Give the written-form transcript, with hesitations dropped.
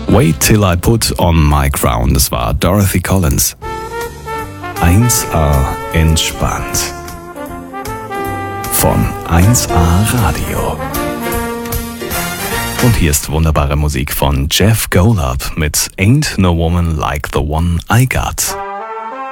Wait Till I Put On My Crown, das war Dorothy Collins. 1A entspannt. Von 1A Radio. Und hier ist wunderbare Musik von Jeff Golub mit Ain't No Woman Like the One I Got.